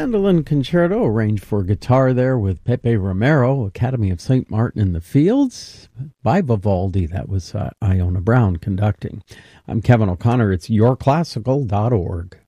Mandolin Concerto, arranged for guitar there with Pepe Romero, Academy of St. Martin in the Fields, by Vivaldi. That was Iona Brown conducting. I'm Kevin O'Connor. It's yourclassical.org.